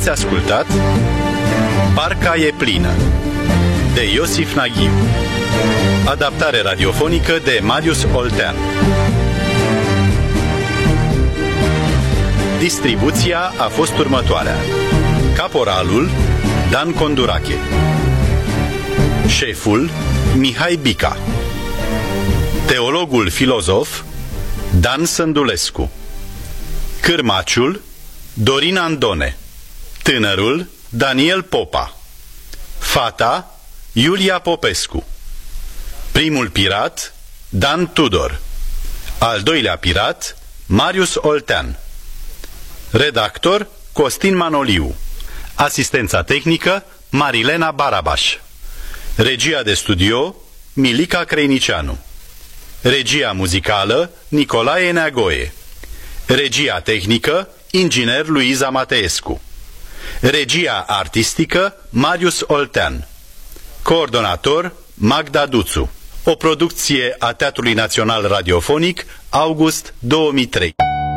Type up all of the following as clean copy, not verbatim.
Ați ascultat Barca e plină de Iosif Naghiu. Adaptare radiofonică de Marius Oltean. Distribuția a fost următoarea: caporalul Dan Condurache, șeful Mihai Bica, teologul filozof Dan Sândulescu, cârmaciul Dorin Andone, tânărul Daniel Popa, fata Iulia Popescu, primul pirat Dan Tudor, al doilea pirat Marius Oltean, redactor Costin Manoliu, asistența tehnică Marilena Barabaș, regia de studio Milica Creinicianu, regia muzicală Nicolae Neagoe, regia tehnică inginer Luiza Mateescu, regia artistică Marius Oltean, coordonator Magda Duțu. O producție a Teatrului Național Radiofonic, august 2003.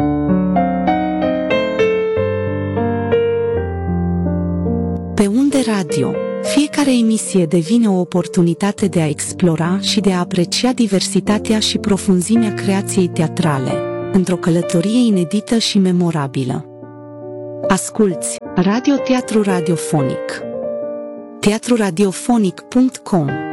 Pe Unde Radio, fiecare emisie devine o oportunitate de a explora și de a aprecia diversitatea și profunzimea creației teatrale, într-o călătorie inedită și memorabilă. Asculți Radio Teatru Radiofonic. teatruradiofonic.com